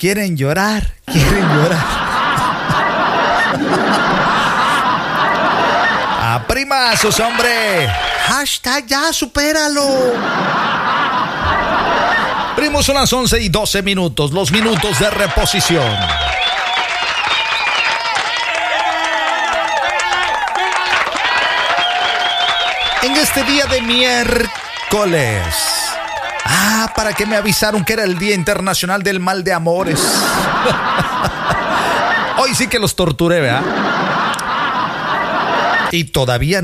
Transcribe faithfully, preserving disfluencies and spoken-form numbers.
Quieren llorar, quieren llorar. A primazos, hombre. Hashtag ya, supéralo. Primos, son las once y doce minutos, los minutos de reposición. En este día de miércoles. Ah, para que me avisaron que era el Día Internacional del Mal de Amores. Hoy sí que los torturé, ¿verdad? Y todavía